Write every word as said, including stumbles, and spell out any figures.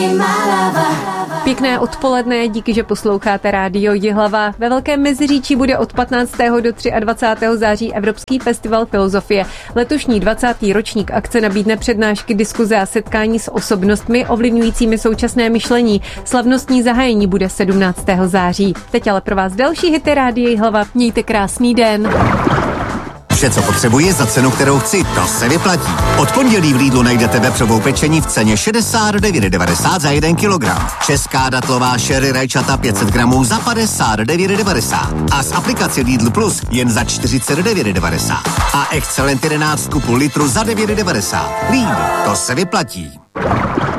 Pěkné odpoledne, díky, že posloucháte Rádio Jihlava. Ve Velkém Meziříčí bude od patnáctého do dvacátého třetího září Evropský festival filozofie. Letošní dvacátý ročník akce nabídne přednášky, diskuze a setkání s osobnostmi ovlivňujícími současné myšlení. Slavnostní zahájení bude sedmnáctého září. Teď ale pro vás další hity Rádia Jihlava. Mějte krásný den. Vše, co potřebuji za cenu, kterou chci, to se vyplatí. Od pondělí v Lidlu najdete vepřovou pečení v ceně šedesát devět devadesát za jeden kilogram. Česká datlová sherry rajčata pět set gramů za padesát devět devadesát. A z aplikace Lidl Plus jen za čtyřicet devět devadesát. A Excellent jedenáct půl litru za devět devadesát. Lidl, to se vyplatí.